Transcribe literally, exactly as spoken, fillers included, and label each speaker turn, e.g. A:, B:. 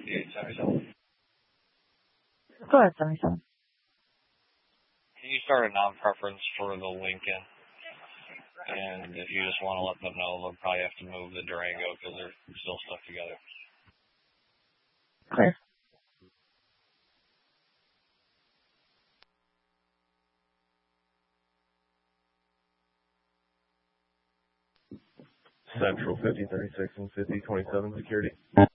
A: fifty-eight seventy-seven.
B: Go ahead, seventy-seven.
A: Can you start a non-preference for the Lincoln? And if you just want to let them know, they'll probably have to move the Durango because they're still stuck together.
B: Clear.
C: Central fifty thirty-six and fifty twenty-seven security.